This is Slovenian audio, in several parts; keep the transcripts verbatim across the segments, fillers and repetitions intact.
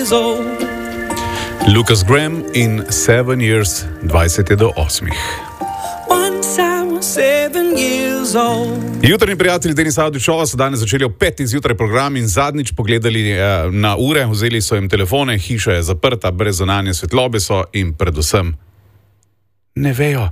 years old. Lucas Graham in Seven Years, dvajset je do osmih. Once I was seven years old. Jutrajni prijatelji Denisa Avdićova so danes začeli ob petih zjutraj program in zadnjič pogledali eh, na ure, vzeli so jim telefone, hiša je zaprta, brez zunanje svetlobe so in predvsem ne vejo,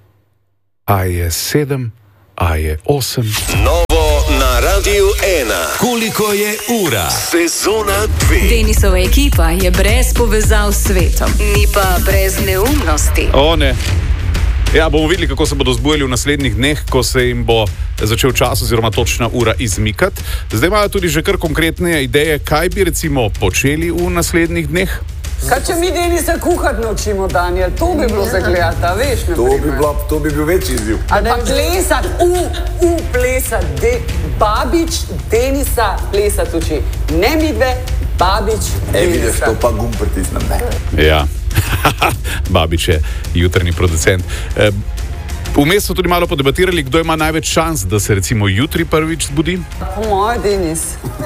a je sedem, a je osem. Novo na Radiu ena. Koliko je ura? Sezona dve. Denisova ekipa je brez povezav s svetom, ni pa brez neumnosti. O ne. Ja, bomo videli, kako se bodo zbujali v naslednjih dneh, ko se jim bo začel čas oziroma točna ura izmikati. Zdaj imajo tudi že kar konkretne ideje, kaj bi recimo počeli v naslednjih dneh. Kaj če mi Denisa kuhati naučimo, Daniel, to bi bilo zagledati, veš? To bi, bilo, to bi bil večji izziv. Ali pa plesati, u, u, plesati, De, Babič, Denisa plesati uči. Ne midve, Babič, Denisa. E, vidiš, to pa gum pritisnem, ne? Ja, Babič je jutrajni producent. E, Vmes so tudi malo podebatirali, kdo ima največ šans, da se recimo jutri prvič zbudi. Po moje, Denis.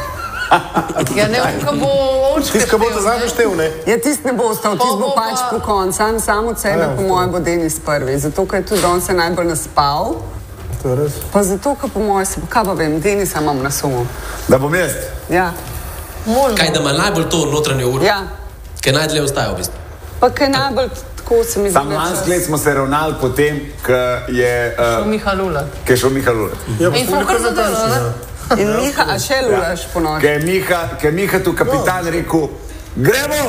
Ja, ne vem, ko bo očke Tisto, ko bo to zadnje štev, ne? Ja, tist ne bo ostal, tist bo pač po koncu. Sam, sam od sebe, po moje, bo Denis prvi. Zato, ker je tudi on se najbolj naspal. To je res. Pa zato, ker po moje se bo, kaj pa vem, Denisa imam na sumu. Da bom jaz? Ja. Kaj, da ima najbolj to notranjo uro? Ja. Kaj najdlje ostaja v bistvu? Pa kaj najbolj tako se mi zdi. Sam lansk let smo se ravnali po tem, ko je... Uh, Šel Miha Lulat. Ko je šel Miha Lulat. Ja, in smo kar zadržali, ne? In Miha, a še lulaš po noči? Ko je Miha, ko je Miha tu kapitan rekel, gremo!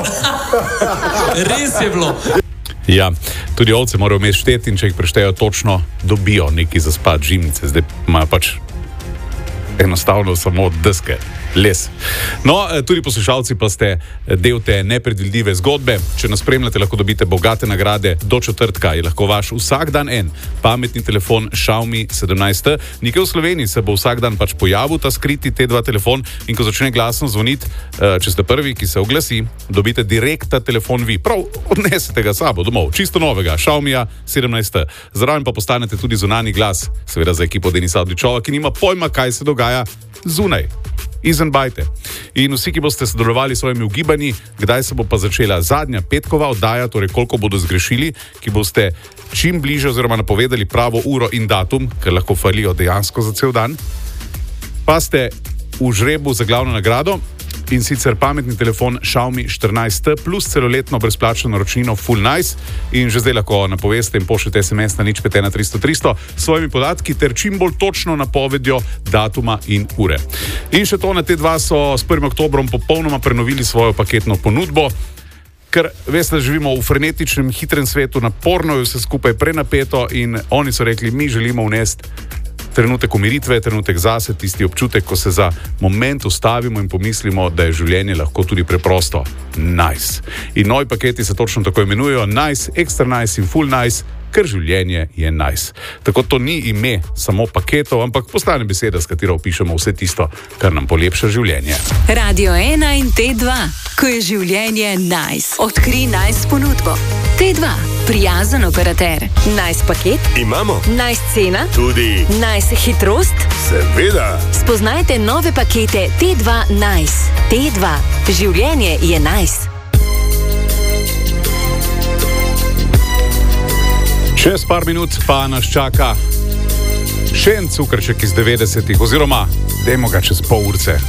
Res je bilo. Ja, tudi ovce morajo vmes šteti in če jih preštejo točno, dobijo neki za spat žimnice. Zdaj imajo pač enostavno samo deske, les. No, tudi poslušalci pa ste del te nepredvidljive zgodbe. Če nas spremljate, lahko dobite bogate nagrade. Do četrtka je lahko vaš vsak dan en pametni telefon Xiaomi sedemnajst T. Nekje v Sloveniji se bo vsak dan pač pojavil ta skriti T dva telefon in ko začne glasno zvoniti, če ste prvi, ki se oglasi, dobite direkt ta telefon vi. Prav, odnesete ga sabo domov, čisto novega, Xiaomija sedemnajst T. Zraven pa postanete tudi zunani glas, seveda za ekipo Denisa Avdićova, ki nima pojma, kaj se dogaja zunaj. Izven bajte. In vsi, ki boste sodelovali s svojimi ugibanji, kdaj se bo pa začela zadnja petkova oddaja, torej koliko bodo zgrešili, ki boste čim bliže oziroma napovedali pravo uro in datum, ker lahko falijo dejansko za cel dan, pa ste v žrebu za glavno nagrado in sicer pametni telefon Xiaomi štirinajst T plus celoletno brezplačno naročnino Full Nice in že zdaj lahko napoveste in pošljete es em es na nič pet ena tristo tristo s svojimi podatki ter čim bolj točno napovedjo datuma in ure. In še to, na T dva so s prvim oktobrom popolnoma prenovili svojo paketno ponudbo, ker veste, živimo v frenetičnem, hitrem svetu, naporno je vse skupaj prenapeto in oni so rekli, mi želimo vnesti trenutek umiritve, trenutek zase, tisti občutek, ko se za moment ustavimo in pomislimo, da je življenje lahko tudi preprosto nice. In novi paketi se točno tako imenujejo Nice, Extra Nice in Full Nice, ker življenje je nice. Tako to ni ime samo paketov, ampak postane beseda, s katero opišemo vse tisto, kar nam polepša življenje. Radio ena in T dva, ko je življenje nice. Odkri nice ponudbo. T dva, prijazen operater. Nice paket? Imamo. Nice cena? Tudi. Nice hitrost? Seveda. Spoznajte nove pakete T dva Nice. T dva, življenje je nice. Čez par minut pa nas čaka še en cukrček iz devetdesetih, oziroma dajmo ga čez pol urce.